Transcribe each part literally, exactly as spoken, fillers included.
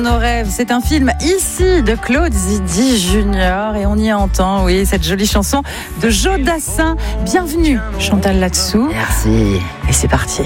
Nos rêves, c'est un film ici de Claude Zidi Junior et on y entend, oui, cette jolie chanson de Joe Dassin. Bienvenue, Chantal Latsou. Merci. Et c'est parti.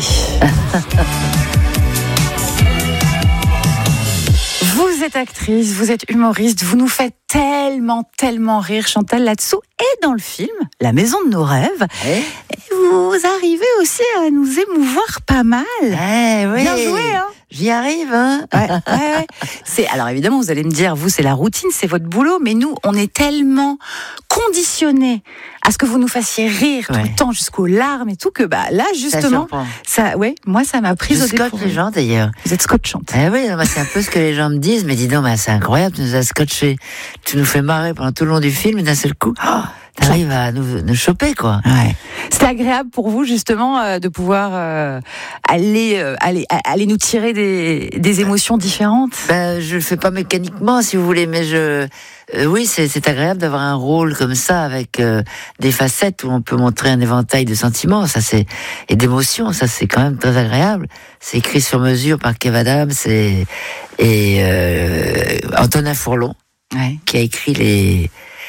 Vous êtes actrice, vous êtes humoriste, vous nous faites tellement, tellement rire, Chantal Latsou. Et dans le film, La Maison de nos rêves, Eh vous arrivez aussi à nous émouvoir pas mal. Eh oui. Bien joué, hein. J'y arrive, hein. Ouais, ouais, ouais. C'est, alors évidemment, vous allez me dire, vous, c'est la routine, c'est votre boulot, mais nous, on est tellement conditionnés à ce que vous nous fassiez rire tout Ouais. le temps, jusqu'aux larmes et tout, que bah là, justement, surprend. ça, ouais, moi, ça m'a prise Je au scotche dépourvu. les gens d'ailleurs. Vous êtes scotchante. Eh oui, non, bah, c'est un peu ce que les gens me disent, mais dis donc, bah, c'est incroyable, tu nous as scotché. Tu nous fais marrer pendant tout le long du film, et d'un seul coup, oh, t'arrives à nous, nous choper, quoi. Ouais. C'était agréable pour vous, justement, euh, de pouvoir euh, aller, euh, aller, aller nous tirer des, des émotions différentes. Ben, je le fais pas mécaniquement, si vous voulez, mais je, euh, oui, c'est, c'est agréable d'avoir un rôle comme ça, avec euh, des facettes où on peut montrer un éventail de sentiments, ça c'est, et d'émotions, ça c'est quand même très agréable. C'est écrit sur mesure par Kev Adams et, et euh, Antonin Fourlon, Ouais. qui a écrit les,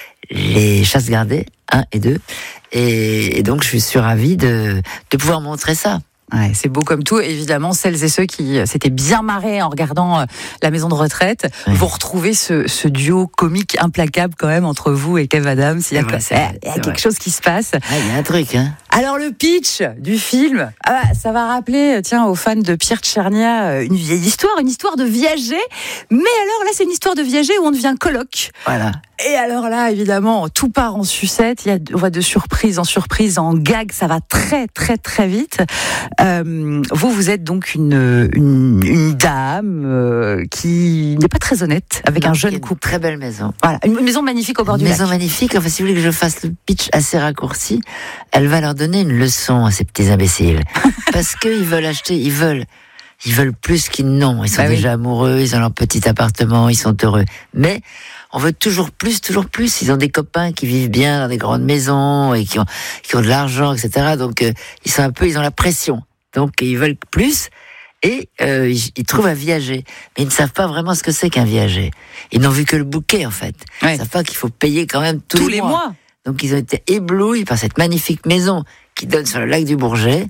les Chasses gardées, un et deux. Et, et donc, je suis ravi de, de pouvoir montrer ça. Ouais, c'est beau comme tout. Évidemment, celles et ceux qui euh, s'étaient bien marrés en regardant euh, La Maison de retraite, Oui. vous retrouvez ce, ce duo comique implacable quand même entre vous et Kev Adams. Il y a, C'est vrai, quoi- c'est vrai, il y a c'est quelque vrai. chose qui se passe. Ah, il y a un truc, hein. Alors le pitch du film, ah, ça va rappeler, tiens, aux fans de Pierre Tchernia, euh, une vieille histoire, une histoire de viager. Mais alors là, c'est une histoire de viager où on devient coloc. Voilà. Et alors là, évidemment, tout part en sucette. Il y a, on va de surprise en surprise, en gag. Ça va très, très, très vite. Euh, vous, vous êtes donc une, une, une dame euh, qui n'est pas très honnête avec Non, un qui jeune a une couple. Très belle maison. Voilà, une maison magnifique au bord Une du maison lac. magnifique. Enfin, si vous voulez que je fasse le pitch assez raccourci, elle va leur donner une leçon à ces petits imbéciles. Parce qu'ils veulent acheter, ils veulent, ils veulent plus qu'ils n'ont. Ils sont Bah oui. déjà amoureux, ils ont leur petit appartement, ils sont heureux. Mais on veut toujours plus, toujours plus. Ils ont des copains qui vivent bien dans des grandes maisons et qui ont, qui ont de l'argent, et cetera. Donc, euh, ils sont un peu, ils ont la pression. Donc, ils veulent plus. Et euh, ils, ils trouvent un viager. Mais ils ne savent pas vraiment ce que c'est qu'un viager. Ils n'ont vu que le bouquet, en fait. Ouais. Ils ne savent pas qu'il faut payer quand même tous, Tous les mois. Donc ils ont été éblouis par cette magnifique maison qui donne sur le lac du Bourget.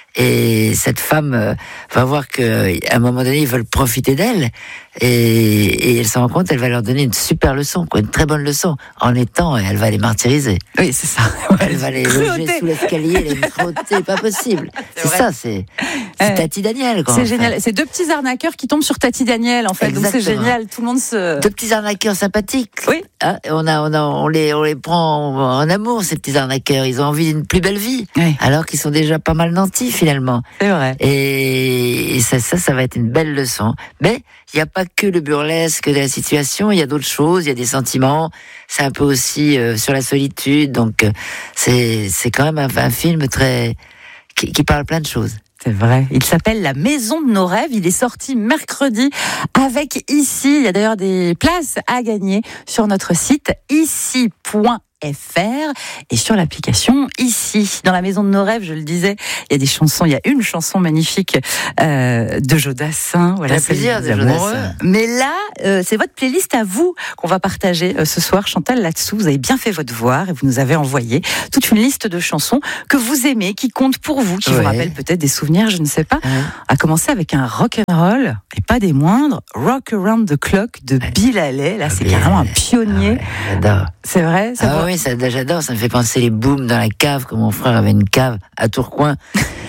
Et cette femme euh, va voir qu'à un moment donné, ils veulent profiter d'elle. Et, et elle se rend compte, elle va leur donner une super leçon, quoi, une très bonne leçon. En étant, elle va les martyriser. Oui, c'est ça. Elle va les Cruauté. loger sous l'escalier, les frotter, pas possible. C'est C'est vrai. ça, c'est, c'est Ouais. Tati Daniel, quoi. en C'est fait. génial. C'est deux petits arnaqueurs qui tombent sur Tati Daniel, en fait. Donc c'est Exactement. génial. Tout le monde se. Deux petits arnaqueurs sympathiques. Oui. Hein, et on a, on a, on les, on les prend en, en amour, ces petits arnaqueurs. Ils ont envie d'une plus belle vie. Oui. Alors qu'ils sont déjà pas mal nantis, finalement. C'est vrai. Et, et ça, ça, ça va être une belle leçon. Mais il n'y a pas que le burlesque de la situation. Il y a d'autres choses. Il y a des sentiments. C'est un peu aussi euh, sur la solitude. Donc, euh, c'est, c'est quand même un, un film très, qui, qui parle plein de choses. C'est vrai. Il s'appelle La Maison de nos rêves. Il est sorti mercredi avec Ici. Il y a d'ailleurs des places à gagner sur notre site ici point f r et sur l'application Ici. Dans La Maison de nos rêves, je le disais, il y a des chansons. Il y a une chanson magnifique euh, de Joe Dassin. Voilà, Il y a celle plusieurs des de Joe amoureux. Dassin. Mais là, euh, c'est votre playlist à vous qu'on va partager euh, ce soir. Chantal Latsou, vous avez bien fait votre devoir et vous nous avez envoyé toute une liste de chansons que vous aimez, qui comptent pour vous, qui vous Ouais. rappellent peut-être des souvenirs, je ne sais pas. Hein. A commencer avec un rock and roll et pas des moindres, Rock Around the Clock de Bill Haley. Là, c'est Bill carrément un Haley. pionnier. Ah ouais, j'adore. C'est vrai, ça Ah va. oui, ça, j'adore, ça me fait penser les booms dans la cave, comme mon frère avait une cave à Tourcoing.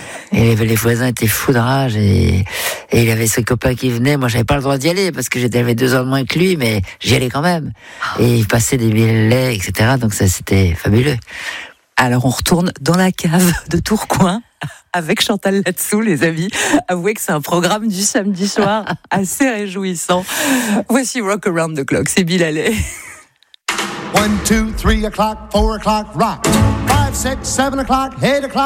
Et les, les voisins étaient fous de rage et, et il avait ses copains qui venaient. Moi, j'avais pas le droit d'y aller parce que j'étais, j'avais deux ans de moins que lui, mais j'y allais quand même. Et il passait des billets, et cetera. Donc ça, c'était fabuleux. Alors, on retourne dans la cave de Tourcoing avec Chantal Latsou, les amis. Avouez que c'est un programme du samedi soir assez réjouissant. Voici Rock Around the Clock, c'est Bill Haley. One, two, three o'clock, four o'clock, rock. Five, six, seven o'clock, eight o'clock.